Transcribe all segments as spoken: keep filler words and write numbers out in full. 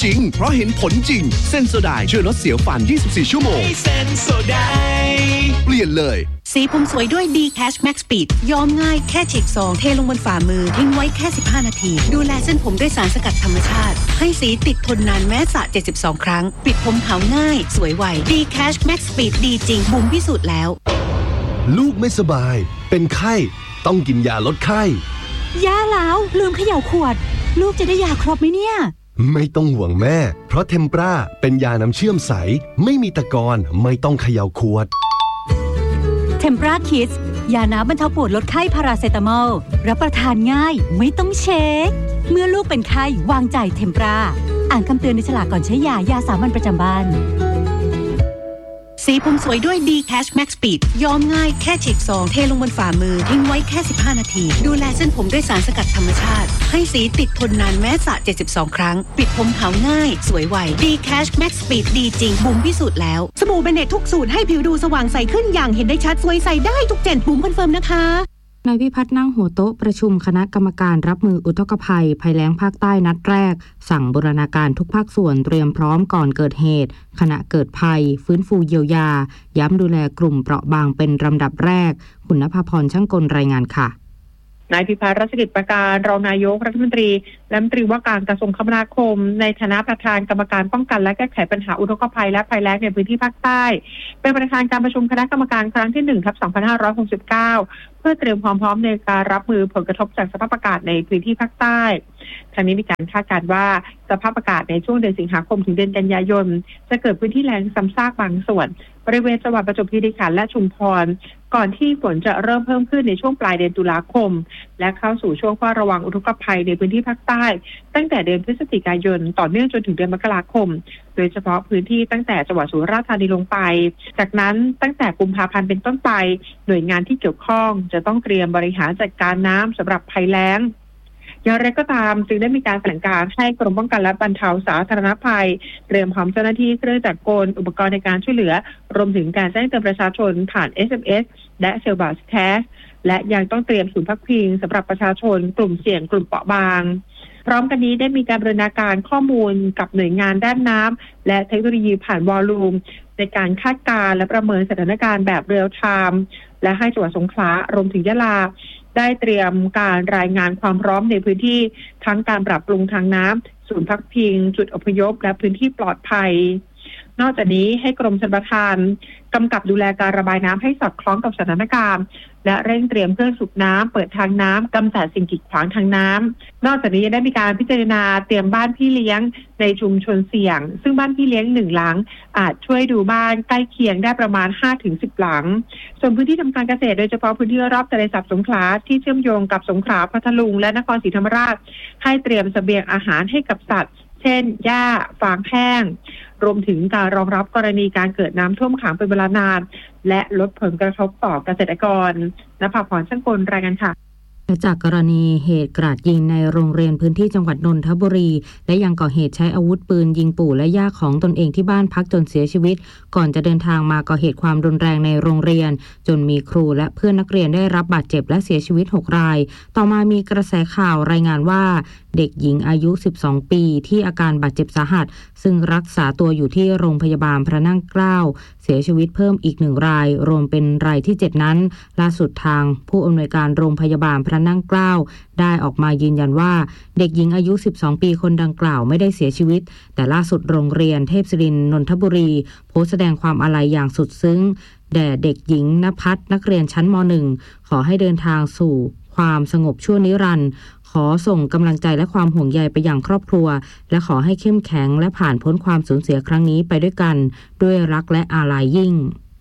จริงเพราะเห็นผลจริงเซนโซไดช่วยลดเสียวฟันยี่สิบสี่ชั่วโมงเซนโซไดเปลี่ยนเลยสีผมสวยด้วย D-Cash Max Speed ย้อมง่ายแค่ฉีกซองเทลงบนฝ่ามือทิ้งไว้แค่สิบห้านาทีดูแลเส้นผมด้วยสารสกัดธรรมชาติให้สีติดทนนานแม้สระเจ็ดสิบสองครั้งปิดผมขาวง่ายสวยไว D-Cash Max Speed ดีจริงบุ๋มพิสูจน์แล้วลูกไม่สบายเป็นไข้ต้องกินยาลดไข้ยาแล้วลืมเขย่าขวดลูกจะได้ยาครบไหมเนี่ยไม่ต้องห่วงแม่เพราะเทมปราเป็นยาน้ำเชื่อมใสไม่มีตะกอนไม่ต้องเขย่าขวดเทมปราคิดยาน้ำบรรเทาปวดลดไข้พาราเซตามอลรับประทานง่ายไม่ต้องเช็คเมื่อลูกเป็นไข้วางใจเทมปราอ่านคำเตือนในฉลากก่อนใช้ยายาสามัญประจำบ้านสีผมสวยด้วย D-Cash Max Speed ย้อมง่ายแค่ฉีกซองเทลงบนฝ่ามือทิ้งไว้แค่สิบห้านาทีดูแลเส้นผมด้วยสารสกัดธรรมชาติให้สีติดทนนานแม้สระเจ็ดสิบสองครั้งปิดผมขาวง่ายสวยไว D-Cash Max Speed ดีจริงบุ๋มพิสูจน์แล้วสบู่เบเนตทุกสูตรให้ผิวดูสว่างใสขึ้นอย่างเห็นได้ชัดสวยใสได้ทุกเจนบุ๋มคอนเฟิร์มนะคะนายวิพัฒน์นั่งหัวโต๊ะประชุมคณะกรรมการรับมืออุทกภัยภัยแล้งภาคใต้นัดแรกสั่งบูรณาการทุกภาคส่วนเตรียมพร้อมก่อนเกิดเหตุขณะเกิดภัยฟื้นฟูเยียวยาย้ำดูแลกลุ่มเปราะบางเป็นลำดับแรกคุณณภาพรช่างกลรายงานค่ะนายพิพัฒน์รัชกิจประการรองนายกรัฐมนตรีและรัฐมนตรีว่าการกระทรวงคมนาคมในฐานะประธานกรรมการป้องกันและแก้ไขปัญหาอุทกภัยและภัยแล้งในพื้นที่ภาคใต้เป็นประธานการประชุมคณะกรรมการครั้งที่ หนึ่งทับสองพันห้าร้อยหกสิบเก้า เพื่อเตรียมความพร้อมในการรับมือผลกระทบจากสภาพอากาศในพื้นที่ภาคใต้ทางนี้มีการคาดการณ์ว่าสภาพอากาศในช่วงเดือนสิงหาคมถึงเดือนกันยายนจะเกิดพื้นที่แล้งซ้ำซากบางส่วนบริเวณจังหวัดประจวบคีรีขันธ์และชุมพรก่อนที่ฝนจะเริ่มเพิ่มขึ้นในช่วงปลายเดือนตุลาคมและเข้าสู่ช่วงเฝ้าระวังอุทกภัยในพื้นที่ภาคใต้ตั้งแต่เดือนพฤศจิกายนต่อเนื่องจนถึงเดือนมกราคมโดยเฉพาะพื้นที่ตั้งแต่จังหวัดสุราษฎร์ธานีลงไปจากนั้นตั้งแต่กุมภาพันธ์เป็นต้นไปหน่วยงานที่เกี่ยวข้องจะต้องเตรียมบริหารจัดการน้ำสำหรับภัยแล้งอย่างไรก็ตามจึงได้มีการสั่งการให้กรมป้องกันและบรรเทาสาธารณภัยเตรียมพร้อมเจ้าหน้าที่เครื่องจักรกลอุปกรณ์ในการช่วยเหลือรวมถึงการแจ้งเตือนประชาชนผ่าน เอส เอ็ม เอส และเซลบาสแคสและยังต้องเตรียมศูนย์พักพิงสำหรับประชาชนกลุ่มเสี่ยงกลุ่มเปราะบางพร้อมกันนี้ได้มีการบูรณาการข้อมูลกับหน่วยงานด้านน้ำและเทคโนโลยีผ่านวอลลุ่มในการคาดการณ์และประเมินสถานการณ์แบบเรียลไทม์และให้จังหวัดสงขลารวมถึงยะลาได้เตรียมการรายงานความพร้อมในพื้นที่ทั้งการปรับปรุงทางน้ำศูนย์พักพิงจุดอพยพและพื้นที่ปลอดภัยนอกจากนี้ให้กรมชลประทานกำกับดูแลการระบายน้ำให้สอดคล้องกับสถานการณ์และเร่งเตรียมเครื่องสูบน้ำเปิดทางน้ำกำจัดสิ่งกีดขวางทางน้ำนอกจากนี้ยังได้มีการพิจารณาเตรียมบ้านพี่เลี้ยงในชุมชนเสี่ยงซึ่งบ้านพี่เลี้ยงหนึ่งหลังอาจช่วยดูบ้านใกล้เคียงได้ประมาณ ห้าถึงสิบ หลังส่วนพื้นที่ทำการเกษตรโดยเฉพาะพื้นที่รอบทะเลสาบสงขลาที่เชื่อมโยงกับสงขลาพัทลุงและนครศรีธรรมราชให้เตรียมเสบียงอาหารให้กับสัตว์เช่นหญ้าฟางแห้งรวมถึงการรองรับกรณีการเกิดน้ำท่วมขังเป็นเวลานานและลดผลกระทบต่อเกษตรกรณภาพรช่างกลรายงานค่ะจากกรณีเหตุกราดยิงในโรงเรียนพื้นที่จังหวัดนนทบุรีและยังก่อเหตุใช้อาวุธปืนยิงปู่และย่าของตนเองที่บ้านพักจนเสียชีวิตก่อนจะเดินทางมาก่อเหตุความรุนแรงในโรงเรียนจนมีครูและเพื่อนนักเรียนได้รับบาดเจ็บและเสียชีวิตหกรายต่อมามีกระแสข่าวรายงานว่าเด็กหญิงอายุสิบสองปีที่อาการบาดเจ็บสาหัสซึ่งรักษาตัวอยู่ที่โรงพยาบาลพระนั่งเกล้าเสียชีวิตเพิ่มอีกหนึ่งรายรวมเป็นรายที่เจ็ดนั้นล่าสุดทางผู้อำนวยการโรงพยาบาลพระนั่งเกล้าได้ออกมายืนยันว่าเด็กหญิงอายุสิบสองปีคนดังกล่าวไม่ได้เสียชีวิตแต่ล่าสุดโรงเรียนเทพศิรินทร์นนทบุรีโพสต์แสดงความอาลัยอย่างสุดซึ้งแด่เด็กหญิงณภัทรนักเรียนชั้นม หนึ่ง ขอให้เดินทางสู่ความสงบชั่วนิรันดร์ขอส่งกำลังใจและความห่วงใยไปยังครอบครัวและขอให้เข้มแข็งและผ่านพ้นความสูญเสียครั้งนี้ไปด้วยกันด้วยรักและอาลัยยิ่ง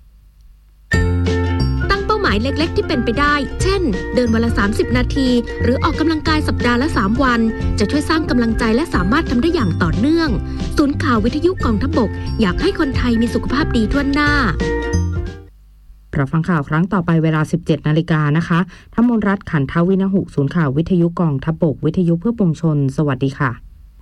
หมายเล็กๆที่เป็นไปได้เช่นเดินวันละสามสิบนาทีหรือออกกำลังกายสัปดาห์ละสามวันจะช่วยสร้างกำลังใจและสามารถทำได้อย่างต่อเนื่องศูนย์ข่าววิทยุกองทัพบกอยากให้คนไทยมีสุขภาพดีทั่วหน้ารับฟังข่าวครั้งต่อไปเวลา สิบเจ็ดนาฬิกา นะคะธมนรัตน์ขันทวินหุศูนย์ข่าววิทยุกองทัพบกวิทยุเพื่อปวงชนสวัสดีค่ะ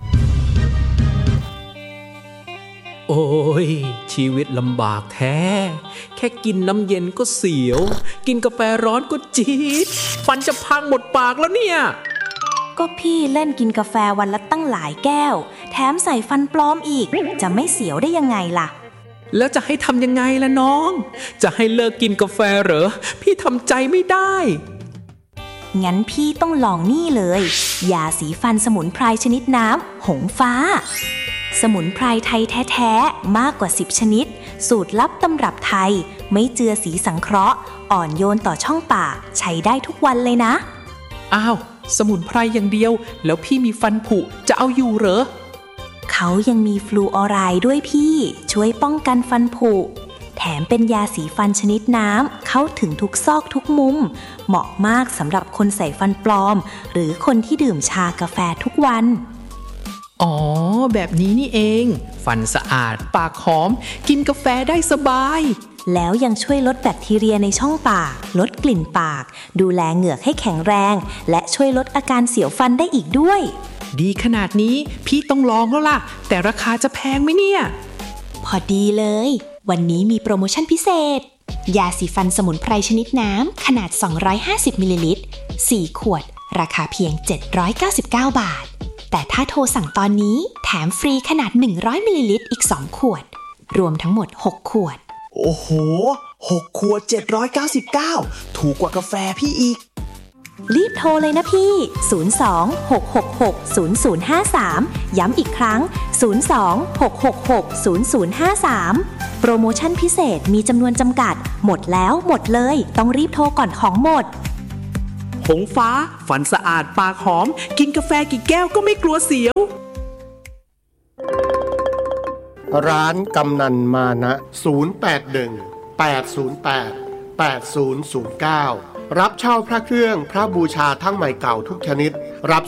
โอ้ยชีวิตลำบากแท้แค่กินน้ำเย็นก็เสียวกินกาแฟร้อนก็จี๊ดฟันจะพังหมดปากแล้วเนี่ยก็พี่เล่นกินกาแฟวันละตั้งหลายแก้วแถมใส่ฟันปลอมอีกจะไม่เสียวได้ยังไงล่ะแล้วจะให้ทำยังไงล่ะน้องจะให้เลิกกินกาแฟเหรอพี่ทำใจไม่ได้งั้นพี่ต้องลองนี่เลยยาสีฟันสมุนไพรชนิดน้ำหงฟ้าสมุนไพรไทยแท้ๆมากกว่าสิบชนิดสูตรลับตำรับไทยไม่เจือสีสังเคราะห์อ่อนโยนต่อช่องปากใช้ได้ทุกวันเลยนะอ้าวสมุนไพรอย่างเดียวแล้วพี่มีฟันผุจะเอาอยู่เหรอเขายังมีฟลูออไรด์ด้วยพี่ช่วยป้องกันฟันผุแถมเป็นยาสีฟันชนิดน้ำเข้าถึงทุกซอกทุกมุมเหมาะมากสำหรับคนใส่ฟันปลอมหรือคนที่ดื่มชากาแฟทุกวันอ๋อแบบนี้นี่เองฟันสะอาดปากหอมกินกาแฟได้สบายแล้วยังช่วยลดแบคทีเรียในช่องปากลดกลิ่นปากดูแลเหงือกให้แข็งแรงและช่วยลดอาการเสียวฟันได้อีกด้วยดีขนาดนี้พี่ต้องลองแล้วล่ะแต่ราคาจะแพงไหมเนี่ยพอดีเลยวันนี้มีโปรโมชั่นพิเศษยาสีฟันสมุนไพรชนิดน้ำขนาดสองร้อยห้าสิบมิลลิลิตรสี่ขวดราคาเพียงเจ็ดร้อยเก้าสิบเก้าบาทแต่ถ้าโทรสั่งตอนนี้แถมฟรีขนาดหนึ่งร้อยมิลลิลิตรอีกสองขวดรวมทั้งหมดหกขวดโอ้โหหกขวดเจ็ดร้อยเก้าสิบเก้าถูกกว่ากาแฟพี่อีกรีบโทรเลยนะพี่ศูนย์ สอง หก หก หก ศูนย์ ศูนย์ ห้า สามย้ำอีกครั้งศูนย์ สอง หก หก หก ศูนย์ ศูนย์ ห้า สามโปรโมชั่นพิเศษมีจำนวนจำกัดหมดแล้วหมดเลยต้องรีบโทรก่อนของหมดหงฟ้าฟันสะอาดปากหอมกินกาแฟกี่แก้วก็ไม่กลัวเสียวร้านกำนันมานะศูนย์ แปด หนึ่ง แปด ศูนย์ แปด แปด ศูนย์ ศูนย์ เก้ารับเช่าพระเครื่องพระบูชาทั้งใหม่เก่าทุกชนิดรับ